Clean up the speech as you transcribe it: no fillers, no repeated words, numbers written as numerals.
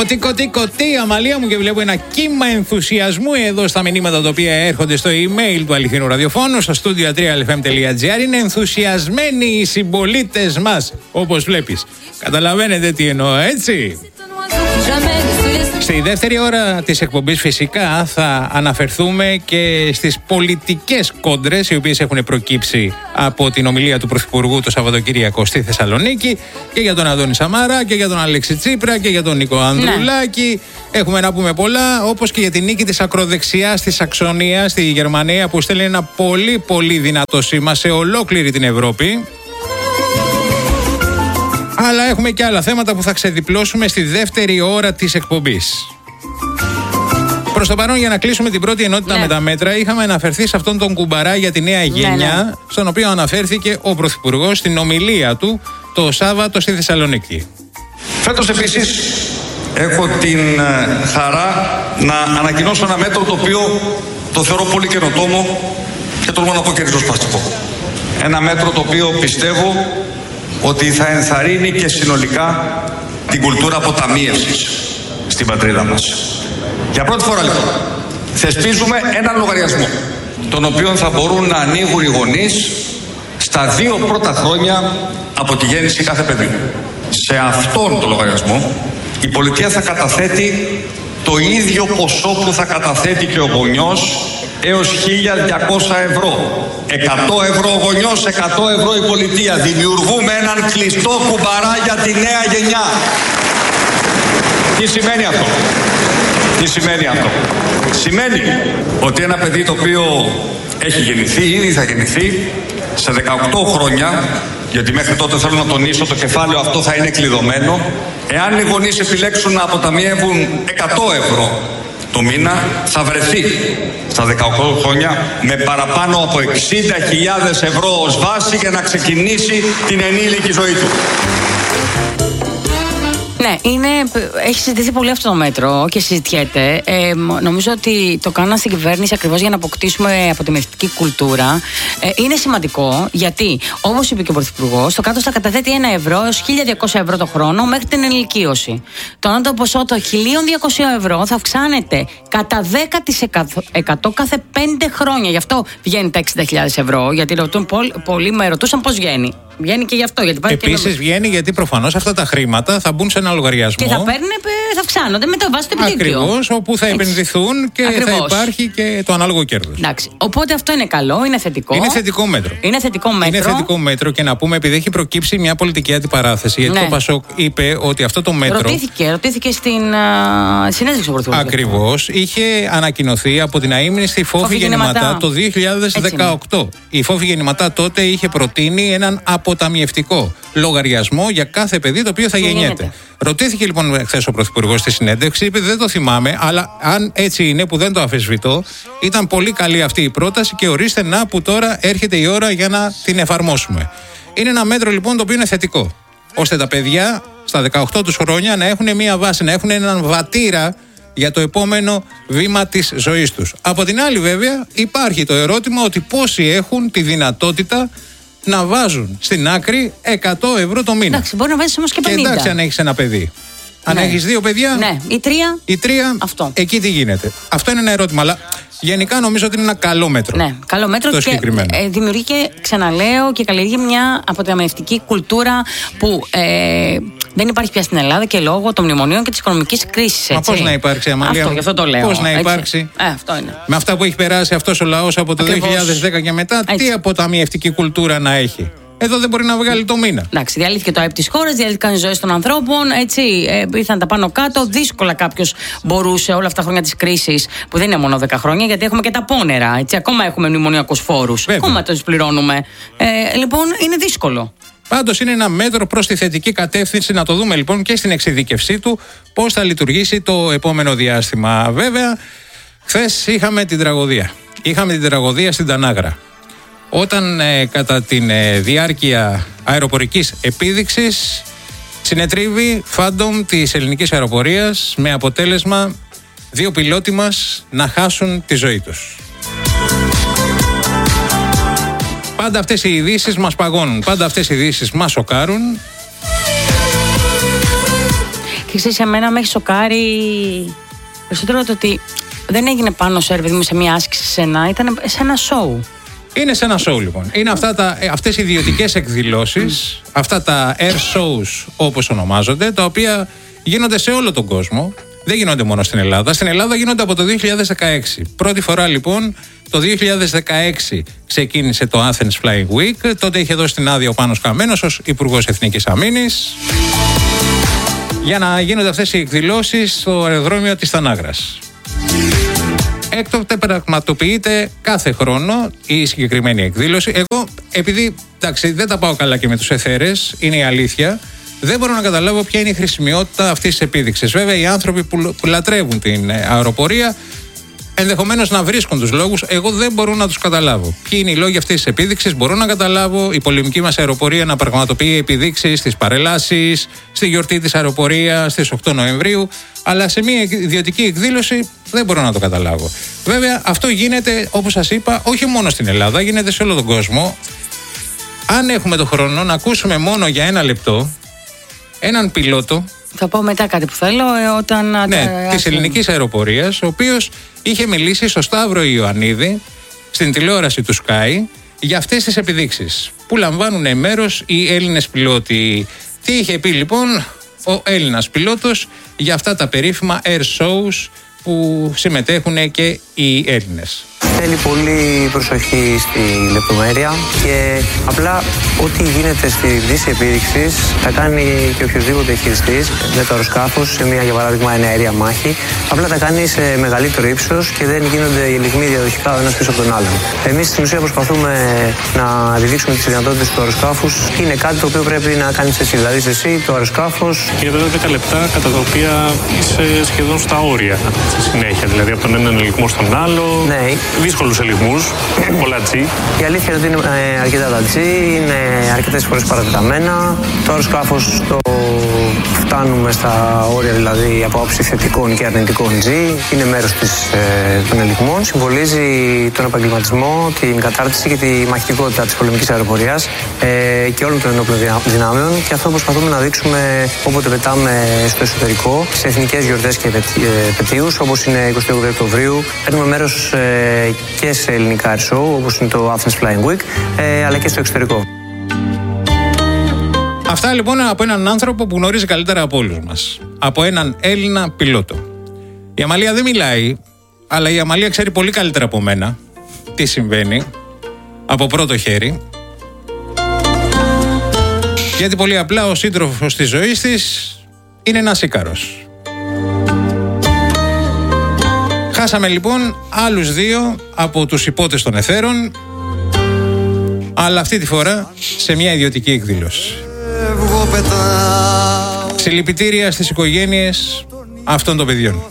Κωτή, Αμαλία μου, και βλέπω ένα κύμα ενθουσιασμού εδώ στα μηνύματα τα οποία έρχονται στο email του Αληθινού Ραδιοφώνου στο studio3fm.gr. Είναι ενθουσιασμένοι οι συμπολίτες μας, όπως βλέπεις. Καταλαβαίνετε τι εννοώ, έτσι? Στη δεύτερη ώρα της εκπομπής φυσικά θα αναφερθούμε και στις πολιτικές κόντρες οι οποίες έχουν προκύψει από την ομιλία του Πρωθυπουργού το Σαββατοκύριακο στη Θεσσαλονίκη, και για τον Αντώνη Σαμαρά και για τον Αλέξη Τσίπρα και για τον Νίκο Ανδρουλάκη. Έχουμε να πούμε πολλά, όπως και για την νίκη της ακροδεξιάς στη Σαξονία, στη Γερμανία, που στέλνει ένα πολύ πολύ δυνατό σήμα σε ολόκληρη την Ευρώπη. Αλλά έχουμε και άλλα θέματα που θα ξεδιπλώσουμε στη δεύτερη ώρα της εκπομπής. Προς το παρόν, για να κλείσουμε την πρώτη ενότητα με τα μέτρα, είχαμε αναφερθεί σε αυτόν τον κουμπαρά για τη νέα γενιά, στον οποίο αναφέρθηκε ο Πρωθυπουργός στην ομιλία του το Σάββατο στη Θεσσαλονίκη. Φέτος επίσης έχω την χαρά να ανακοινώσω ένα μέτρο το οποίο το θεωρώ πολύ καινοτόμο και τολμώ να πω και ριζοσπαστικό. Ένα μέτρο το οποίο πιστεύω ότι θα ενθαρρύνει και συνολικά την κουλτούρα αποταμίευσης στην πατρίδα μας. Για πρώτη φορά λοιπόν θεσπίζουμε έναν λογαριασμό, τον οποίο θα μπορούν να ανοίγουν οι γονείς στα 2 πρώτα χρόνια από τη γέννηση κάθε παιδιού. Σε αυτόν τον λογαριασμό η πολιτεία θα καταθέτει το ίδιο ποσό που θα καταθέτει και ο γονιός, έως 1.200 ευρώ. 100 ευρώ ο γονιός, 100 ευρώ η πολιτεία. Δημιουργούμε έναν κλειστό κουμπαρά για τη νέα γενιά. Τι σημαίνει αυτό? Τι σημαίνει αυτό? Σημαίνει ότι ένα παιδί το οποίο έχει γεννηθεί, ήδη θα γεννηθεί, σε 18 χρόνια, γιατί μέχρι τότε θέλω να τονίσω το κεφάλαιο αυτό θα είναι κλειδωμένο, εάν οι γονείς επιλέξουν να αποταμιεύουν 100 ευρώ το μήνα, θα βρεθεί στα 18 χρόνια με παραπάνω από 60.000 ευρώ ως βάση για να ξεκινήσει την ενήλικη ζωή του. Ναι, έχει συζητηθεί πολύ αυτό το μέτρο και συζητιέται. Νομίζω ότι το κάναν στην κυβέρνηση ακριβώς για να αποκτήσουμε αποταμιευτική κουλτούρα. Είναι σημαντικό γιατί, όπως είπε και ο Πρωθυπουργός, το κράτος θα καταθέτει 1 ευρώ έως 1.200 ευρώ το χρόνο μέχρι την ενηλικίωση. Το ανώτατο ποσό, το 1.200 ευρώ, θα αυξάνεται κατά 10% κάθε 5 χρόνια. Γι' αυτό βγαίνει τα 60.000 ευρώ. Γιατί πολλοί με ρωτούσαν πώς βγαίνει. Βγαίνει και γι' αυτό. Επίσης βγαίνει γιατί προφανώς αυτά τα χρήματα θα μπουν σε ένα λογαριασμό. Και θα αυξάνονται με το βάση του επιτόκιο. Ακριβώς, όπου θα επενδυθούν και θα υπάρχει και το ανάλογο κέρδος. Εντάξει. Οπότε αυτό είναι καλό, είναι θετικό. Είναι θετικό μέτρο. Είναι θετικό μέτρο Και να πούμε, επειδή έχει προκύψει μια πολιτική αντιπαράθεση, γιατί το Πασόκ είπε ότι αυτό το μέτρο. Ρωτήθηκε στην συνέντευξη του Πρωθυπουργού. Ακριβώς. Είχε ανακοινωθεί από την αείμνηστη Φόφη Γεννηματά το 2018. Η Φόφη Γεννηματά τότε είχε προτείνει έναν αποταμιευτικό λογαριασμό για κάθε παιδί το οποίο θα γεννιέται. Ρωτήθηκε λοιπόν χθες ο Πρωθυπουργός στη συνέντευξη, είπε δεν το θυμάμαι, αλλά αν έτσι είναι, που δεν το αφισβητώ, ήταν πολύ καλή αυτή η πρόταση και ορίστε να που τώρα έρχεται η ώρα για να την εφαρμόσουμε. Είναι ένα μέτρο λοιπόν το οποίο είναι θετικό, ώστε τα παιδιά στα 18 τους χρόνια να έχουν μια βάση, να έχουν έναν βατήρα για το επόμενο βήμα της ζωής τους. Από την άλλη βέβαια υπάρχει το ερώτημα ότι πόσοι έχουν τη δυνατότητα να βάζουν στην άκρη 100 ευρώ το μήνα. Εντάξει, μπορεί να βάζεις όμως και 50. Και εντάξει, αν έχεις ένα παιδί. Αν έχεις 2 παιδιά. Ναι, ή 3. Αυτό. Εκεί τι γίνεται. Αυτό είναι ένα ερώτημα. Αλλά γενικά νομίζω ότι είναι ένα καλό μέτρο. Ναι, καλό μέτρο το και δημιουργεί και, ξαναλέω, και καλλιεργεί μια αποταμιευτική κουλτούρα που δεν υπάρχει πια στην Ελλάδα και λόγω των μνημονίων και της οικονομικής κρίσης. Μα πώς να υπάρξει, Αμαλία? Γι' αυτό το λέω. Πώς να υπάρξει? Αυτό είναι. Με αυτά που έχει περάσει αυτός ο λαός από το 2010 και μετά, τι αποταμιευτική κουλτούρα να έχει? Εδώ δεν μπορεί να βγάλει το μήνα. Εντάξει, διαλύθηκε το ΑΕΠ της χώρας, διαλύθηκαν οι ζωές των ανθρώπων, έτσι, ήρθαν τα πάνω κάτω. Δύσκολα κάποιος μπορούσε όλα αυτά τα χρόνια της κρίσης, που δεν είναι μόνο 10 χρόνια, γιατί έχουμε και τα πόνερα. Έτσι, ακόμα έχουμε μνημονιακούς φόρους. Ακόμα τους πληρώνουμε. Λοιπόν, είναι δύσκολο. Πάντως είναι ένα μέτρο προς τη θετική κατεύθυνση. Να το δούμε λοιπόν και στην εξειδικευσή του πώς θα λειτουργήσει το επόμενο διάστημα. Βέβαια, χθες είχαμε την τραγωδία. Είχαμε την τραγωδία στην Τανάγρα. Όταν κατά τη διάρκεια αεροπορικής επίδειξης συνετρίβει Phantom της ελληνικής αεροπορίας, με αποτέλεσμα 2 πιλότοι μας να χάσουν τη ζωή τους. Πάντα αυτές οι ειδήσεις μας παγώνουν, πάντα αυτές οι ειδήσεις μας σοκάρουν. Και ξέρεις, εμένα με έχει σοκάρει περισσότερο το ότι δεν έγινε πάνω σε σε μια άσκηση σένα, ήταν σε ένα σοου. Είναι σε ένα show λοιπόν. Είναι αυτές οι ιδιωτικές εκδηλώσεις, αυτά τα air shows όπως ονομάζονται, τα οποία γίνονται σε όλο τον κόσμο. Δεν γίνονται μόνο στην Ελλάδα. Στην Ελλάδα γίνονται από το 2016. Πρώτη φορά λοιπόν το 2016 ξεκίνησε το Athens Flying Week. Τότε είχε δώσει την άδεια ο Πάνος Καμένος ως Υπουργός Εθνικής Αμήνης για να γίνονται αυτές οι εκδηλώσεις στο αεροδρόμιο της Τανάγρας. Έκτοτε πραγματοποιείται κάθε χρόνο η συγκεκριμένη εκδήλωση. Εγώ, επειδή δεν τα πάω καλά και με τους εθέρες, είναι η αλήθεια, δεν μπορώ να καταλάβω ποια είναι η χρησιμότητα αυτής της επίδειξης. Βέβαια, οι άνθρωποι που λατρεύουν την αεροπορία ενδεχομένως να βρίσκουν τους λόγους. Εγώ δεν μπορώ να τους καταλάβω. Ποιοι είναι οι λόγοι αυτής της επίδειξης, μπορώ να καταλάβω. Η πολεμική μας αεροπορία να πραγματοποιεί επιδείξεις στις παρελάσεις, στη γιορτή της αεροπορίας στις 8 Νοεμβρίου. Αλλά σε μια ιδιωτική εκδήλωση δεν μπορώ να το καταλάβω. Βέβαια, αυτό γίνεται, όπως σας είπα, όχι μόνο στην Ελλάδα, γίνεται σε όλο τον κόσμο. Αν έχουμε το χρόνο να ακούσουμε μόνο για 1 λεπτό έναν πιλότο. Θα πω μετά κάτι που θέλω της ελληνικής αεροπορίας, ο οποίος είχε μιλήσει στο Σταύρο Ιωαννίδη στην τηλεόραση του Sky για αυτές τις επιδείξεις που λαμβάνουν μέρος οι Έλληνες πιλότοι. Τι είχε πει λοιπόν ο Έλληνας πιλότος για αυτά τα περίφημα air shows που συμμετέχουν και οι Έλληνες? Θέλει πολύ προσοχή στη λεπτομέρεια και απλά ό,τι γίνεται στη πτήση επίδειξης θα κάνει και οποιοδήποτε χειριστής με το αεροσκάφος σε μια, για παράδειγμα, εναέρια μάχη. Απλά τα κάνει σε μεγαλύτερο ύψος και δεν γίνονται οι ελιγμοί διαδοχικά ο ένας πίσω από τον άλλον. Εμείς στην ουσία προσπαθούμε να επιδείξουμε τις δυνατότητες του αεροσκάφους. Είναι κάτι το οποίο πρέπει να κάνεις εσύ. Δηλαδή εσύ το αεροσκάφος. Και βέβαια 10 λεπτά κατά τα οποία είσαι σχεδόν στα όρια στη συνέχεια. Δηλαδή από τον έναν ελιγμό στον άλλο. Ναι. Δύσκολους ελιγμούς, πολλά G. Η αλήθεια είναι ότι είναι αρκετά τα G, είναι αρκετές φορές παρατεταμένα. Το αεροσκάφος το φτάνουμε στα όρια, δηλαδή από άψη θετικών και αρνητικών G. Είναι μέρος των ελιγμών. Συμβολίζει τον επαγγελματισμό, την κατάρτιση και τη μαχητικότητα της πολεμικής αεροπορίας και όλων των ενόπλων δυνάμεων. Και αυτό προσπαθούμε να δείξουμε όποτε πετάμε στο εσωτερικό, σε εθνικές γιορτές και επετείους, όπως είναι 28 Οκτωβρίου. Παίρνουμε μέρος και σε ελληνικά air show, όπως είναι το Athens Flying Week, αλλά και στο εξωτερικό. Αυτά λοιπόν από έναν άνθρωπο που γνωρίζει καλύτερα από όλους μας. Από έναν Έλληνα πιλότο. Η Αμαλία δεν μιλάει, αλλά η Αμαλία ξέρει πολύ καλύτερα από μένα τι συμβαίνει από πρώτο χέρι. Γιατί πολύ απλά ο σύντροφος της ζωής της είναι ένας Ίκαρος. Χάσαμε λοιπόν άλλους 2 από τους υπότες των εθέρων, αλλά αυτή τη φορά σε μια ιδιωτική εκδήλωση. Συλληπιτήρια στις οικογένειες αυτών των παιδιών.